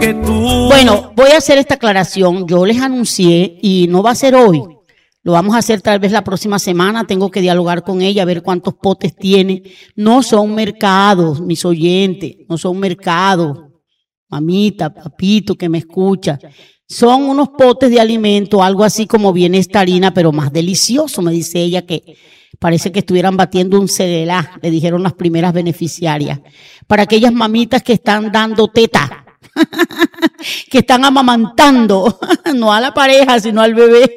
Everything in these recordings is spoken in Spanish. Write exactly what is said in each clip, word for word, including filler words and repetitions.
que tú... Bueno, voy a hacer esta aclaración. Yo les anuncié y no va a ser hoy. Lo vamos a hacer tal vez la próxima semana. Tengo que dialogar con ella, a ver cuántos potes tiene. No son mercados, mis oyentes. No son mercados. Mamita, papito que me escucha. Son unos potes de alimento, algo así como bienestarina, pero más delicioso, me dice ella, que parece que estuvieran batiendo un cerealá, le dijeron las primeras beneficiarias. Para aquellas mamitas que están dando teta, que están amamantando, no a la pareja, sino al bebé.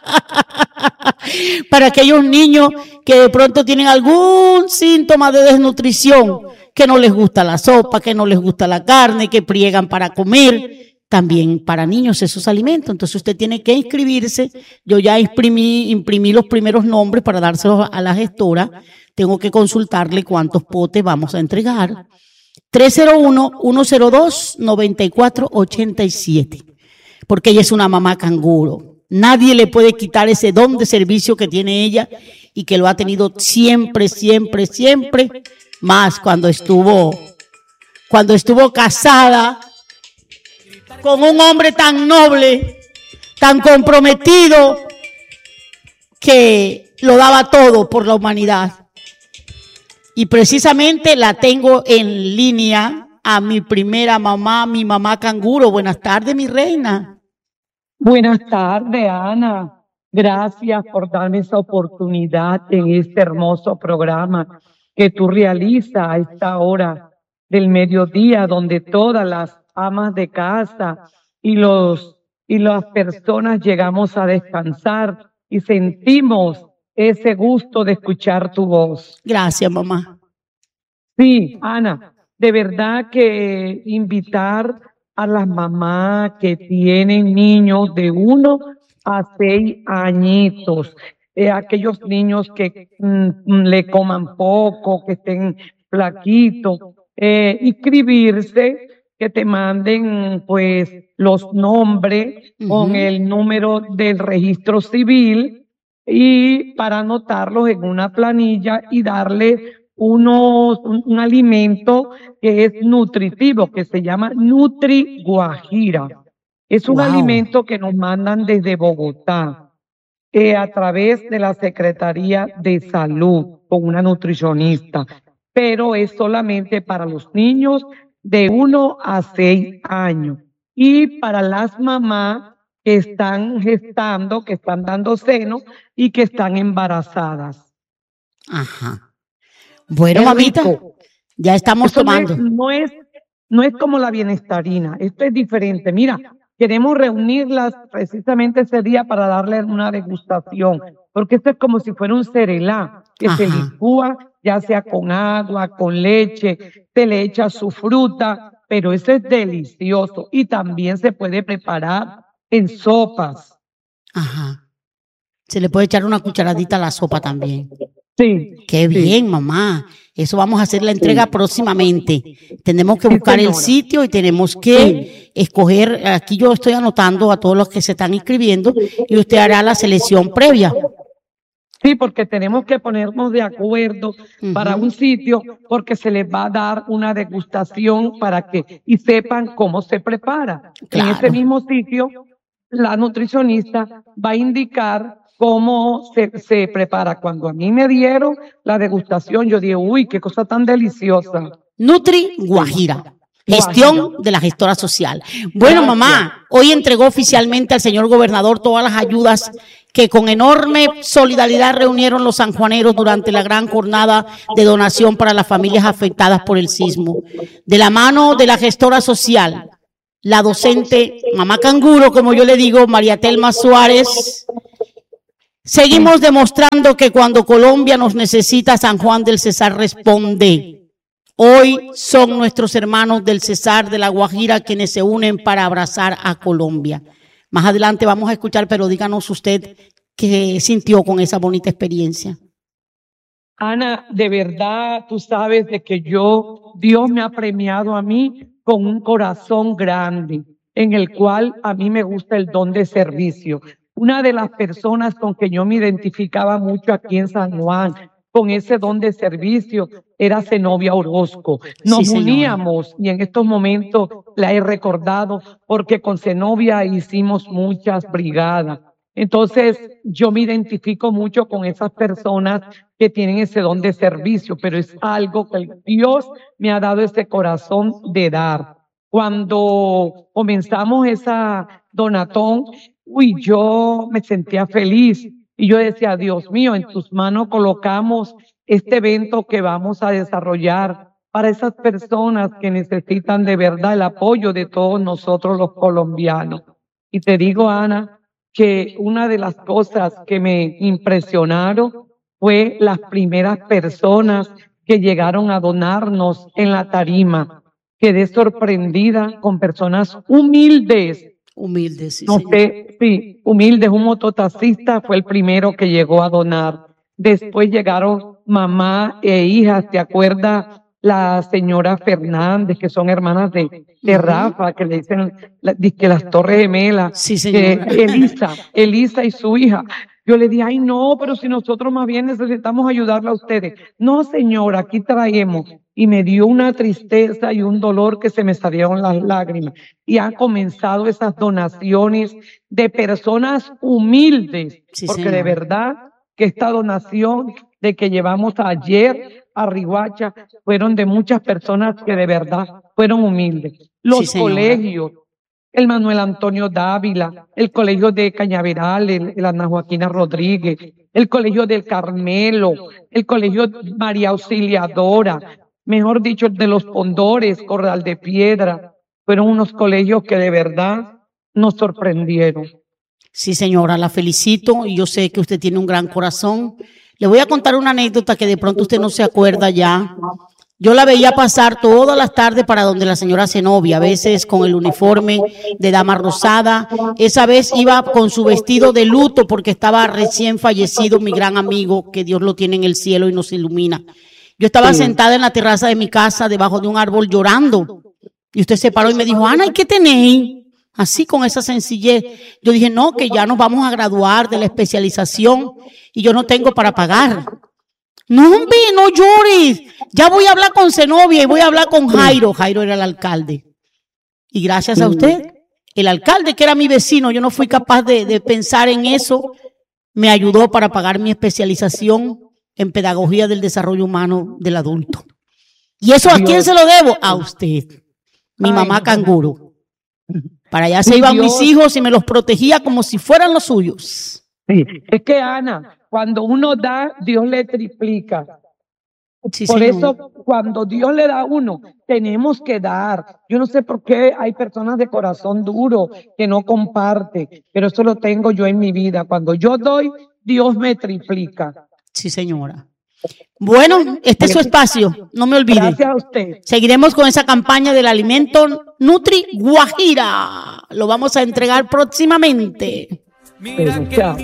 Para aquellos niños que de pronto tienen algún síntoma de desnutrición, que no les gusta la sopa, que no les gusta la carne, que friegan para comer. También para niños esos alimentos. Entonces usted tiene que inscribirse. Yo ya imprimí, imprimí los primeros nombres para dárselos a la gestora. Tengo que consultarle cuántos potes vamos a entregar. tres cero uno, uno cero dos, nueve cuatro ocho siete. Porque ella es una mamá canguro. Nadie le puede quitar ese don de servicio que tiene ella y que lo ha tenido siempre, siempre, siempre. Más cuando estuvo, cuando estuvo casada con un hombre tan noble, tan comprometido, que lo daba todo por la humanidad. Y precisamente la tengo en línea a mi primera mamá, mi mamá canguro. Buenas tardes, mi reina. Buenas tardes, Ana. Gracias por darme esa oportunidad en este hermoso programa que tú realizas a esta hora del mediodía, donde todas las amas de casa y los y las personas llegamos a descansar y sentimos ese gusto de escuchar tu voz. Gracias, mamá. Sí, Ana, de verdad que invitar a las mamás que tienen niños de uno a seis añitos, eh, aquellos niños que mm, le coman poco, que estén flaquitos, eh, inscribirse, que te manden pues los nombres uh-huh. con el número del registro civil y para anotarlos en una planilla y darle unos, un, un alimento que es nutritivo, que se llama Nutri Guajira. Es un wow. alimento que nos mandan desde Bogotá eh, a través de la Secretaría de Salud con una nutricionista, pero es solamente para los niños de uno a seis años y para las mamás que están gestando, que están dando seno y que están embarazadas. Ajá. Bueno, es mamita, rico. Ya estamos Eso tomando. No es, no es, no es como la bienestarina, esto es diferente. Mira, queremos reunirlas precisamente ese día para darle una degustación, porque esto es como si fuera un cerelá que Ajá. se licúa, ya sea con agua, con leche, se le echa su fruta, pero eso es delicioso y también se puede preparar en sopas. Ajá. Se le puede echar una cucharadita a la sopa también. Sí. Qué bien, sí. mamá. Eso vamos a hacer la entrega sí. próximamente. Tenemos que buscar sí, el sitio y tenemos que sí. escoger. Aquí yo estoy anotando a todos los que se están inscribiendo y usted hará la selección previa. Sí, porque tenemos que ponernos de acuerdo uh-huh. para un sitio, porque se les va a dar una degustación para que y sepan cómo se prepara. Claro. En ese mismo sitio, la nutricionista va a indicar cómo se, se prepara. Cuando a mí me dieron la degustación, yo dije, uy, qué cosa tan deliciosa. Nutri Guajira. Gestión de la gestora social. Bueno, Gracias. Mamá, hoy entregó oficialmente al señor gobernador todas las ayudas que con enorme solidaridad reunieron los sanjuaneros durante la gran jornada de donación para las familias afectadas por el sismo. De la mano de la gestora social, la docente mamá canguro, como yo le digo, María Telma Suárez, seguimos demostrando que cuando Colombia nos necesita, San Juan del Cesar responde. Hoy son nuestros hermanos del Cesar de la Guajira quienes se unen para abrazar a Colombia. Más adelante vamos a escuchar, pero díganos usted qué sintió con esa bonita experiencia. Ana, de verdad, tú sabes de que yo, Dios me ha premiado a mí con un corazón grande, en el cual a mí me gusta el don de servicio. Una de las personas con que yo me identificaba mucho aquí en San Juan, con ese don de servicio era Zenobia Orozco. Nos Sí, uníamos y en estos momentos la he recordado porque con Zenobia hicimos muchas brigadas. Entonces yo me identifico mucho con esas personas que tienen ese don de servicio, pero es algo que Dios me ha dado ese corazón de dar. Cuando comenzamos esa donatón, uy, yo me sentía feliz y yo decía, Dios mío, en tus manos colocamos este evento que vamos a desarrollar para esas personas que necesitan de verdad el apoyo de todos nosotros los colombianos. Y te digo, Ana, que una de las cosas que me impresionaron fue las primeras personas que llegaron a donarnos en la tarima. Quedé sorprendida con personas humildes. Humildes, sí, No señor. sé, sí, humildes. Un mototaxista fue el primero que llegó a donar. Después llegaron mamá e hijas, ¿te acuerdas? La señora Fernández, que son hermanas de, de Ujú. Rafa, que le dicen la- que las Torres Gemelas, Sí, que señora. Elisa, Elisa y su hija. Yo le dije, ay no, pero si nosotros más bien necesitamos ayudarla a ustedes. No, señora, aquí traemos. Y me dio una tristeza y un dolor que se me salieron las lágrimas. Y han comenzado esas donaciones de personas humildes, Sí, porque de señora. verdad que esta donación de que llevamos ayer a Riohacha fueron de muchas personas que de verdad fueron humildes. Los Sí, señora. colegios, el Manuel Antonio Dávila, el colegio de Cañaveral, el, el Ana Joaquina Rodríguez, el colegio del Carmelo, el colegio María Auxiliadora, mejor dicho, el de los Pondores, Corral de Piedra, fueron unos colegios que de verdad nos sorprendieron. Sí, señora, la felicito y yo sé que usted tiene un gran corazón. Le voy a contar una anécdota que de pronto usted no se acuerda ya. Yo la veía pasar todas las tardes para donde la señora Zenobia, a veces con el uniforme de dama rosada. Esa vez iba con su vestido de luto porque estaba recién fallecido mi gran amigo, que Dios lo tiene en el cielo y nos ilumina. Yo estaba Sí. sentada en la terraza de mi casa debajo de un árbol llorando y usted se paró y me dijo, Ana, ¿y qué tenéis? Así con esa sencillez. Yo dije, no, que ya nos vamos a graduar de la especialización y yo no tengo para pagar. No, hombre, no llores. Ya voy a hablar con Zenobia y voy a hablar con Jairo. Jairo era el alcalde. Y gracias a usted, el alcalde, que era mi vecino, yo no fui capaz de, de pensar en eso, me ayudó para pagar mi especialización en pedagogía del desarrollo humano del adulto. ¿Y eso a quién se lo debo? A usted, mi mamá canguro. Para allá se iban mis hijos y me los protegía como si fueran los suyos. Sí, es que Ana, cuando uno da, Dios le triplica. Sí, Por señor. eso, cuando Dios le da a uno, tenemos que dar. Yo no sé por qué hay personas de corazón duro que no comparten, pero eso lo tengo yo en mi vida. Cuando yo doy, Dios me triplica. Sí, señora. Bueno, este es su espacio, no me olvide. Gracias a usted. Seguiremos con esa campaña del alimento Nutri Guajira. Lo vamos a entregar próximamente. Pero, chao.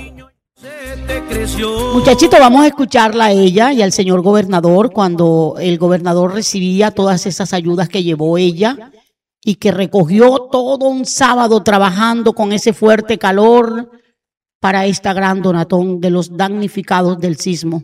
Muchachito, vamos a escucharla a ella y al señor gobernador cuando el gobernador recibía todas esas ayudas que llevó ella y que recogió todo un sábado trabajando con ese fuerte calor para esta gran donatón de los damnificados del sismo.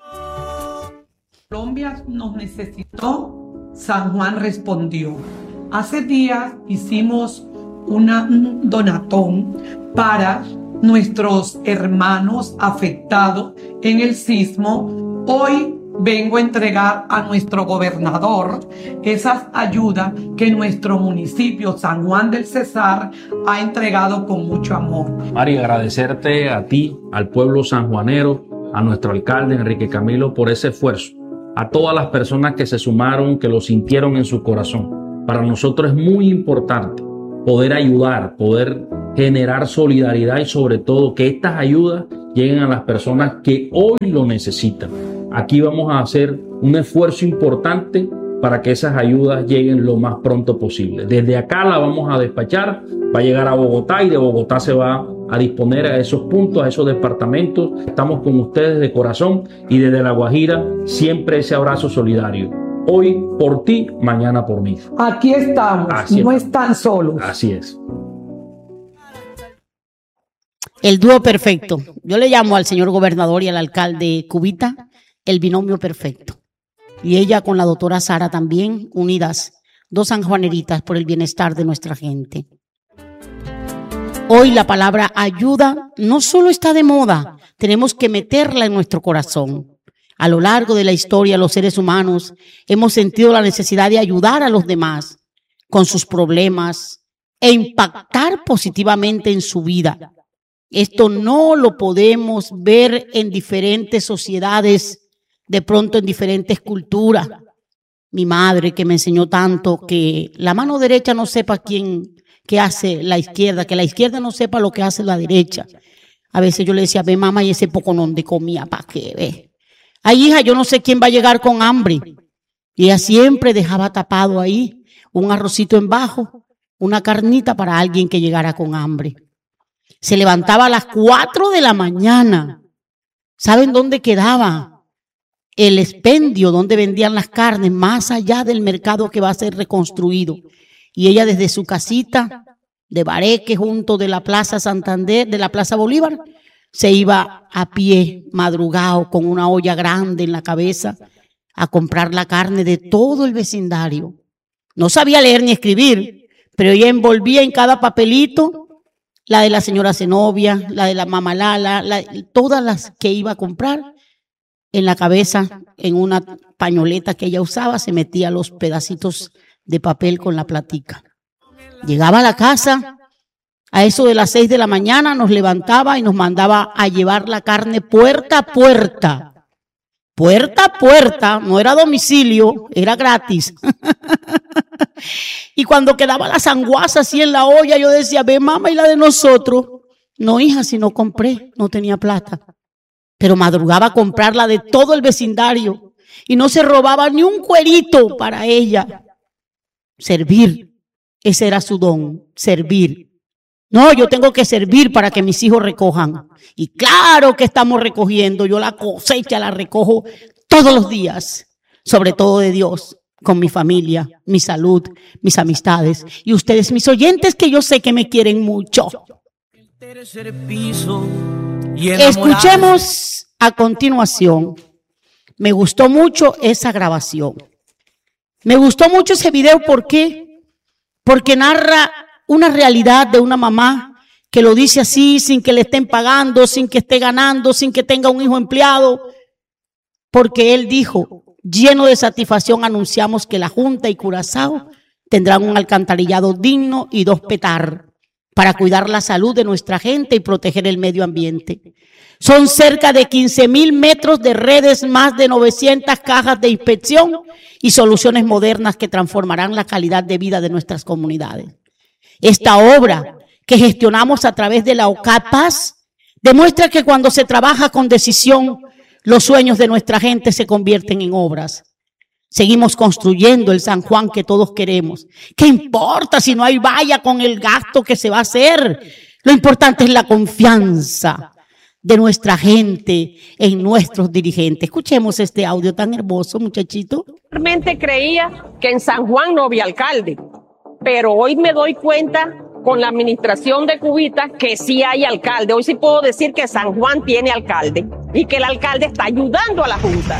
Colombia nos necesitó, San Juan respondió. Hace días hicimos una, un donatón para nuestros hermanos afectados en el sismo. Hoy vengo a entregar a nuestro gobernador esas ayudas que nuestro municipio San Juan del Cesar ha entregado con mucho amor. Mari, agradecerte a ti, al pueblo sanjuanero, a nuestro alcalde Enrique Camilo por ese esfuerzo, a todas las personas que se sumaron, que lo sintieron en su corazón. Para nosotros es muy importante poder ayudar, poder generar solidaridad y sobre todo que estas ayudas lleguen a las personas que hoy lo necesitan. Aquí vamos a hacer un esfuerzo importante para que esas ayudas lleguen lo más pronto posible. Desde acá la vamos a despachar, va a llegar a Bogotá y de Bogotá se va a disponer a esos puntos, a esos departamentos. Estamos con ustedes de corazón y desde La Guajira siempre ese abrazo solidario. Hoy por ti, mañana por mí. Aquí estamos, Así no es. están solos. Así es. El dúo perfecto. Yo le llamo al señor gobernador y al alcalde Cubita el binomio perfecto. Y ella con la doctora Sara también, unidas, dos sanjuaneritas por el bienestar de nuestra gente. Hoy la palabra ayuda no solo está de moda, tenemos que meterla en nuestro corazón. A lo largo de la historia, los seres humanos hemos sentido la necesidad de ayudar a los demás con sus problemas e impactar positivamente en su vida. Esto no lo podemos ver en diferentes sociedades, de pronto en diferentes culturas. Mi madre, que me enseñó tanto, que la mano derecha no sepa quién, qué hace la izquierda, que la izquierda no sepa lo que hace la derecha. A veces yo le decía, ve mamá, y ese poconón de comía, ¿para qué? Ve. Ay, hija, yo no sé quién va a llegar con hambre. Y ella siempre dejaba tapado ahí un arrocito en bajo, una carnita para alguien que llegara con hambre. Se levantaba a las cuatro de la mañana. ¿Saben dónde quedaba el expendio, donde vendían las carnes? Más allá del mercado que va a ser reconstruido. Y ella desde su casita de Bareque, junto de la Plaza Santander, de la Plaza Bolívar, se iba a pie, madrugado, con una olla grande en la cabeza, a comprar la carne de todo el vecindario. No sabía leer ni escribir, pero ella envolvía en cada papelito la de la señora Zenobia, la de la mamá Lala, la, todas las que iba a comprar. En la cabeza, en una pañoleta que ella usaba, se metía los pedacitos de papel con la platica. Llegaba a la casa, a eso de las seis de la mañana, nos levantaba y nos mandaba a llevar la carne puerta a puerta. Puerta a puerta, no era domicilio, era gratis. Y cuando quedaba la sanguaza así en la olla, yo decía, ve mamá, y la de nosotros. No, hija, si no compré, no tenía plata. Pero madrugaba a comprarla de todo el vecindario y no se robaba ni un cuerito para ella. Servir, ese era su don, servir. No, yo tengo que servir para que mis hijos recojan. Y claro que estamos recogiendo, yo la cosecha la recojo todos los días, sobre todo de Dios, con mi familia, mi salud, mis amistades y ustedes, mis oyentes, que yo sé que me quieren mucho. Escuchemos a continuación. Me gustó mucho esa grabación. Me gustó mucho ese video, ¿por qué? Porque narra una realidad de una mamá que lo dice así, sin que le estén pagando, sin que esté ganando, sin que tenga un hijo empleado. Porque él dijo, lleno de satisfacción, anunciamos que la Junta y Curazao tendrán un alcantarillado digno y dos petar para cuidar la salud de nuestra gente y proteger el medio ambiente. Son cerca de quince mil metros de redes, más de novecientas cajas de inspección y soluciones modernas que transformarán la calidad de vida de nuestras comunidades. Esta obra que gestionamos a través de la OCAPAS demuestra que cuando se trabaja con decisión, los sueños de nuestra gente se convierten en obras. Seguimos construyendo el San Juan que todos queremos. ¿Qué importa si no hay valla con el gasto que se va a hacer? Lo importante es la confianza de nuestra gente en nuestros dirigentes. Escuchemos este audio tan hermoso, muchachito. Realmente creía que en San Juan no había alcalde, pero hoy me doy cuenta con la administración de Cubita que sí hay alcalde. Hoy sí puedo decir que San Juan tiene alcalde y que el alcalde está ayudando a la Junta.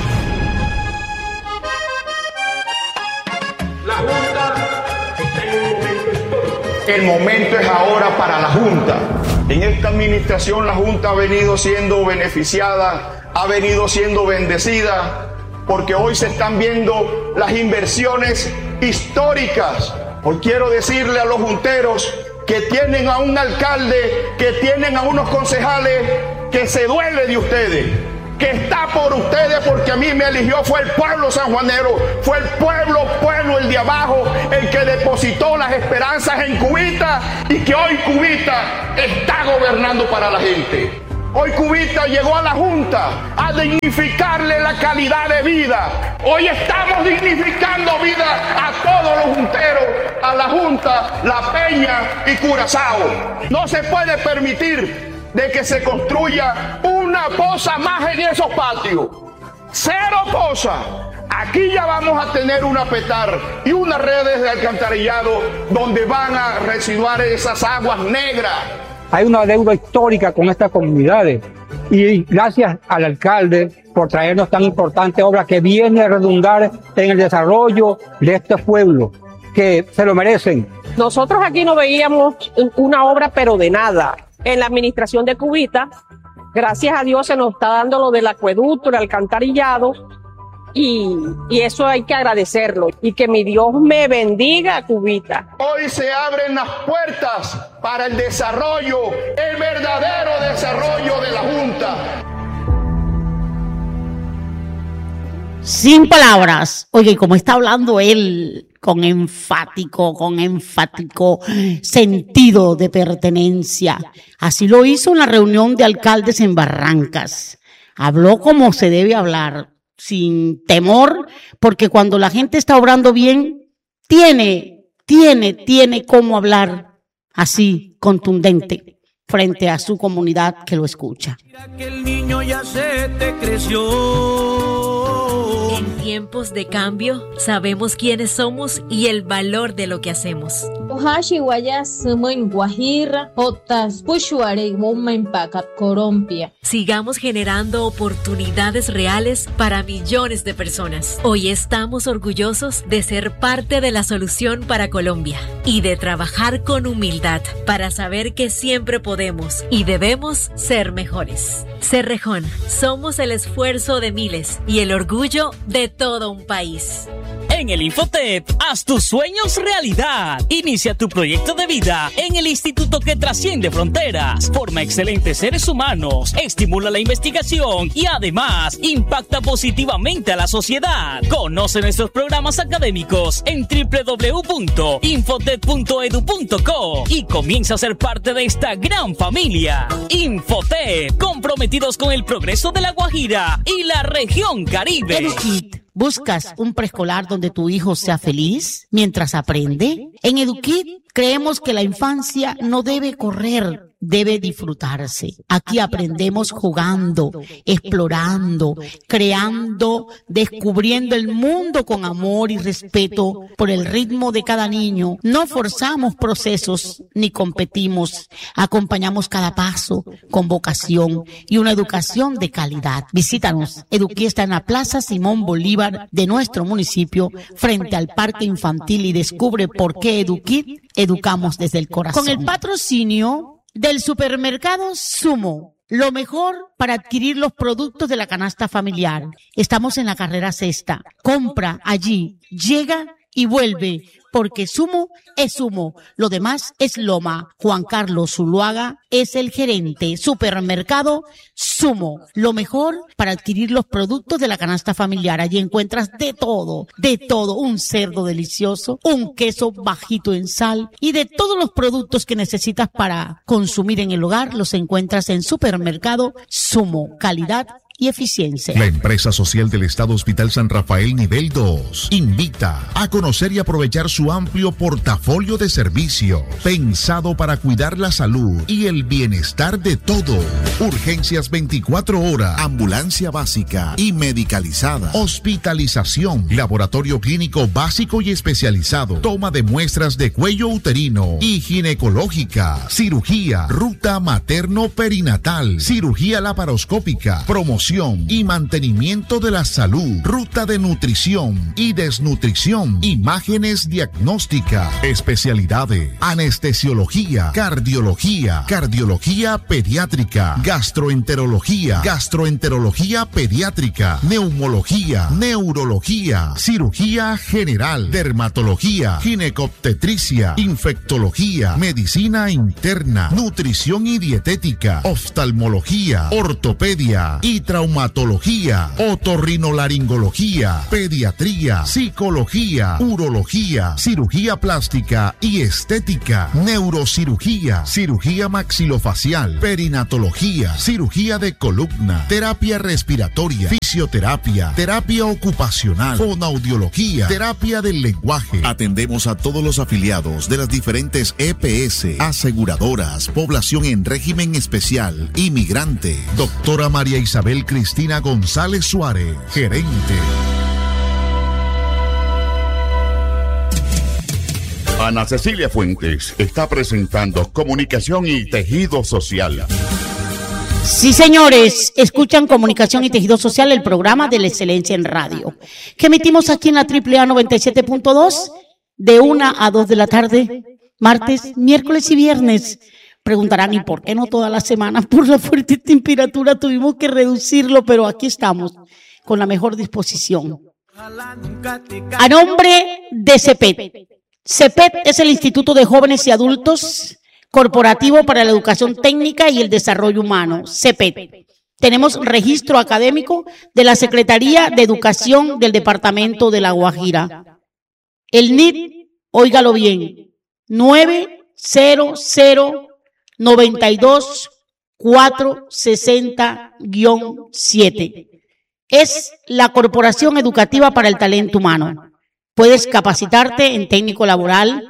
La Junta está en un momento histórico. El momento es ahora para la Junta. En esta administración la Junta ha venido siendo beneficiada, ha venido siendo bendecida, porque hoy se están viendo las inversiones históricas. Hoy quiero decirle a los junteros que tienen a un alcalde, que tienen a unos concejales que se duele de ustedes, que está por ustedes, porque a mí me eligió, fue el pueblo sanjuanero, fue el pueblo, pueblo, el de abajo, el que depositó las esperanzas en Cubita y que hoy Cubita está gobernando para la gente. Hoy Cubita llegó a la Junta a dignificarle la calidad de vida. Hoy estamos dignificando vida a todos los junteros, a la Junta, La Peña y Curazao. No se puede permitir de que se construya una poza más en esos patios. Cero poza. Aquí ya vamos a tener una petar y unas redes de alcantarillado donde van a residuar esas aguas negras. Hay una deuda histórica con estas comunidades y gracias al alcalde por traernos tan importante obra que viene a redundar en el desarrollo de este pueblo, que se lo merecen. Nosotros aquí no veíamos una obra, pero de nada. En la administración de Cubita, gracias a Dios se nos está dando lo del acueducto, el alcantarillado, y, y eso hay que agradecerlo. Y que mi Dios me bendiga a Cubita. Hoy se abren las puertas para el desarrollo, el verdadero desarrollo de la Junta. Sin palabras. Oye, como está hablando él con enfático, con enfático sentido de pertenencia. Así lo hizo en la reunión de alcaldes en Barrancas. Habló como se debe hablar, sin temor, porque cuando la gente está obrando bien, tiene, tiene, tiene cómo hablar así, contundente, frente a su comunidad que lo escucha. Mira que el niño ya se te creció. En tiempos de cambio, sabemos quiénes somos y el valor de lo que hacemos. Ohashi guaya sumoin guajira, otas pushuare woman pakat corompia. Sigamos generando oportunidades reales para millones de personas. Hoy estamos orgullosos de ser parte de la solución para Colombia y de trabajar con humildad para saber que siempre podemos y debemos ser mejores. Cerrejón, somos el esfuerzo de miles y el orgullo de todo un país. En el Infotep, haz tus sueños realidad. Inicia tu proyecto de vida en el instituto que trasciende fronteras, forma excelentes seres humanos, estimula la investigación y además impacta positivamente a la sociedad. Conoce nuestros programas académicos en doble u doble u doble u punto infotep punto edu punto co y comienza a ser parte de esta gran familia. Infotep, comprometidos con el progreso de La Guajira y la región Caribe. Eduquit, ¿buscas un preescolar donde tu hijo sea feliz mientras aprende? En Eduquit creemos que la infancia no debe correr, debe disfrutarse. Aquí aprendemos jugando, explorando, creando, descubriendo el mundo con amor y respeto por el ritmo de cada niño. No forzamos procesos ni competimos. Acompañamos cada paso con vocación y una educación de calidad. Visítanos. Eduquit está en la Plaza Simón Bolívar de nuestro municipio, frente al Parque Infantil, y descubre por qué Eduquit educamos desde el corazón. Con el patrocinio del supermercado Sumo, lo mejor para adquirir los productos de la canasta familiar. Estamos en la carrera sexta. Compra allí, llega y vuelve, porque Sumo es Sumo. Lo demás es Loma. Juan Carlos Zuluaga es el gerente. Supermercado Sumo, lo mejor para adquirir los productos de la canasta familiar. Allí encuentras de todo, de todo. Un cerdo delicioso, un queso bajito en sal y de todos los productos que necesitas para consumir en el hogar, los encuentras en Supermercado Sumo. Calidad y eficiencia. La empresa social del Estado Hospital San Rafael Nivel dos invita a conocer y aprovechar su amplio portafolio de servicios pensado para cuidar la salud y el bienestar de todos. Urgencias veinticuatro horas, ambulancia básica y medicalizada, hospitalización, laboratorio clínico básico y especializado, toma de muestras de cuello uterino y ginecológica, cirugía, ruta materno-perinatal, cirugía laparoscópica, promoción y mantenimiento de la salud, ruta de nutrición y desnutrición, imágenes diagnósticas, especialidades, anestesiología, cardiología, cardiología pediátrica, gastroenterología, gastroenterología pediátrica, neumología, neurología, cirugía general, dermatología, ginecobstetricia, infectología, medicina interna, nutrición y dietética, oftalmología, ortopedia y traumatología, otorrinolaringología, pediatría, psicología, urología, cirugía plástica y estética, neurocirugía, cirugía maxilofacial, perinatología, cirugía de columna, terapia respiratoria, fisioterapia, terapia ocupacional, fonoaudiología, terapia del lenguaje. Atendemos a todos los afiliados de las diferentes E P S, aseguradoras, población en régimen especial, inmigrante. Doctora María Isabel Cristina González Suárez, gerente. Ana Cecilia Fuentes está presentando Comunicación y Tejido Social. Sí, señores, escuchan Comunicación y Tejido Social, el programa de la excelencia en radio, que emitimos aquí en la Triple A noventa y siete punto dos de una a dos de la tarde, martes, miércoles y viernes. Preguntarán, ¿y por qué no toda la semana? Por la fuerte temperatura tuvimos que reducirlo, pero aquí estamos con la mejor disposición. A nombre de CEPET. CEPET es el Instituto de Jóvenes y Adultos Corporativo para la Educación Técnica y el Desarrollo Humano, CEPET. Tenemos registro académico de la Secretaría de Educación del Departamento de La Guajira. El N I D, óigalo bien, nueve cero cero nueve dos cuatro seis cero siete. Es la Corporación Educativa para el Talento Humano. Puedes capacitarte en técnico laboral,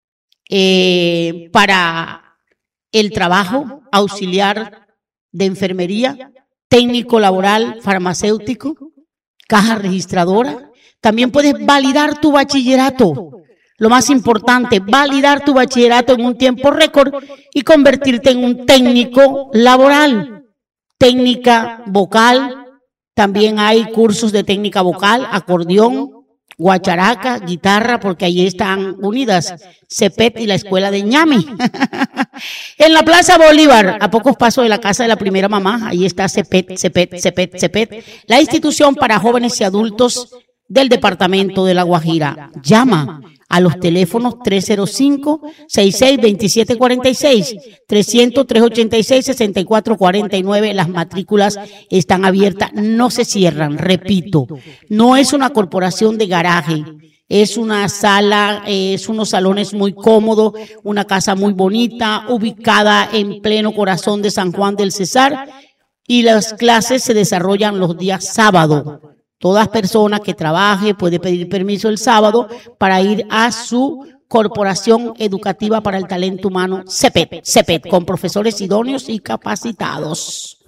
eh, para el trabajo, auxiliar de enfermería, técnico laboral, farmacéutico, caja registradora. También puedes validar tu bachillerato. Lo más importante, validar tu bachillerato en un tiempo récord y convertirte en un técnico laboral. Técnica vocal, también hay cursos de técnica vocal, acordeón, guacharaca, guitarra, porque ahí están unidas CEPET y la Escuela de Ñami. En la Plaza Bolívar, a pocos pasos de la casa de la primera mamá, ahí está CEPET, CEPET, CEPET, CEPET, la institución para jóvenes y adultos del Departamento de La Guajira. Llama a los teléfonos tres cero cinco, seis seis dos siete cuatro seis, trescientos, trescientos ochenta y seis, sesenta y cuatro cuarenta y nueve. Las matrículas están abiertas, no se cierran. Repito, no es una corporación de garaje, es una sala, es unos salones muy cómodos, una casa muy bonita, ubicada en pleno corazón de San Juan del Cesar, y las clases se desarrollan los días sábado. Toda persona que trabaje puede pedir permiso el sábado para ir a su Corporación Educativa para el Talento Humano, CEPET, CEPET, con profesores idóneos y capacitados.